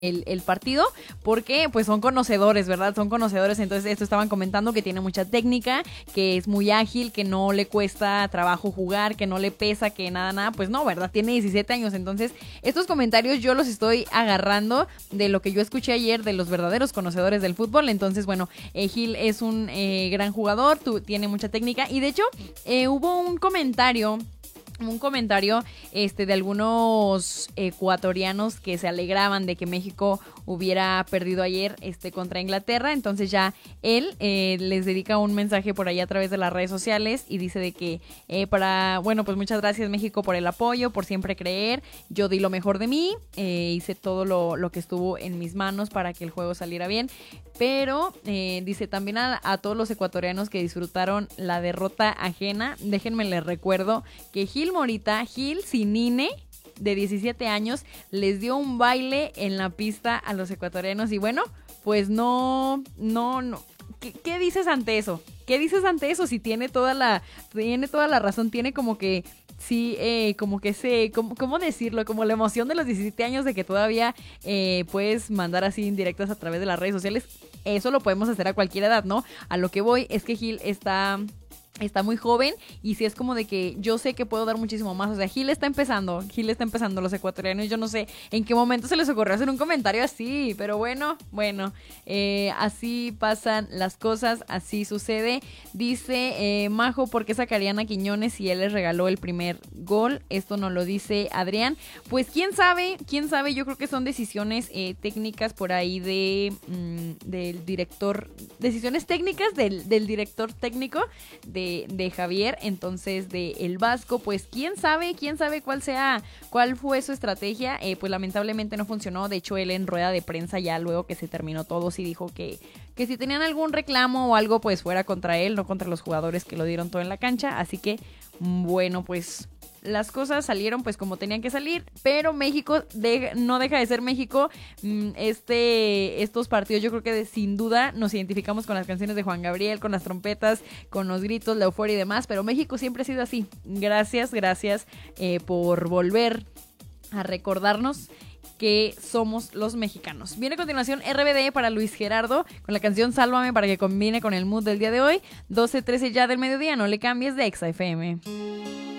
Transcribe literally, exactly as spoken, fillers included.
El, el partido, porque pues son conocedores, ¿verdad? Son conocedores, entonces esto estaban comentando que tiene mucha técnica, que es muy ágil, que no le cuesta trabajo jugar, que no le pesa, que nada, nada, pues no, ¿verdad? Tiene diecisiete años, entonces estos comentarios yo los estoy agarrando de lo que yo escuché ayer de los verdaderos conocedores del fútbol, entonces bueno, eh, Gil es un eh, gran jugador, tu, tiene mucha técnica y de hecho eh, hubo un comentario un comentario este de algunos ecuatorianos que se alegraban de que México hubiera perdido ayer este contra Inglaterra, entonces ya él eh, les dedica un mensaje por ahí a través de las redes sociales y dice de que eh, para, bueno, pues muchas gracias México por el apoyo, por siempre creer, yo di lo mejor de mí, eh, hice todo lo, lo que estuvo en mis manos para que el juego saliera bien, pero eh, dice también a, a todos los ecuatorianos que disfrutaron la derrota ajena, déjenme les recuerdo que Gil Morita, Gil Sinine, de diecisiete años, les dio un baile en la pista a los ecuatorianos y bueno, pues no, no, no. ¿Qué, qué dices ante eso? ¿Qué dices ante eso? Si tiene toda la, tiene toda la razón, tiene como que sí, eh, como que se, ¿cómo, ¿cómo decirlo? Como la emoción de los diecisiete años de que todavía eh, puedes mandar así indirectas a través de las redes sociales. Eso lo podemos hacer a cualquier edad, ¿no? A lo que voy es que Gil está... Está muy joven y si es como de que yo sé que puedo dar muchísimo más. O sea, Gil está empezando, Gil está empezando, los ecuatorianos. Yo no sé en qué momento se les ocurrió hacer un comentario así, pero bueno, bueno, eh, así pasan las cosas, así sucede. Dice eh, Majo, ¿por qué sacarían a Quiñones si él les regaló el primer gol? Esto nos lo dice Adrián. Pues quién sabe, quién sabe, yo creo que son decisiones eh, técnicas por ahí de mmm, del director, decisiones técnicas del, del director técnico de De, de Javier, entonces de El Vasco, pues quién sabe, quién sabe cuál sea, cuál fue su estrategia, eh, pues lamentablemente no funcionó, de hecho él en rueda de prensa ya luego que se terminó todo sí dijo que, que si tenían algún reclamo o algo pues fuera contra él, no contra los jugadores que lo dieron todo en la cancha, así que bueno, pues las cosas salieron pues como tenían que salir, pero México de, no deja de ser México. Este, estos partidos yo creo que de, sin duda nos identificamos con las canciones de Juan Gabriel, con las trompetas, con los gritos, la euforia y demás, pero México siempre ha sido así. Gracias, gracias eh, por volver a recordarnos que somos los mexicanos. Viene a continuación R B D para Luis Gerardo con la canción Sálvame para que combine con el mood del día de hoy. doce trece ya del mediodía, no le cambies, de Exa F M.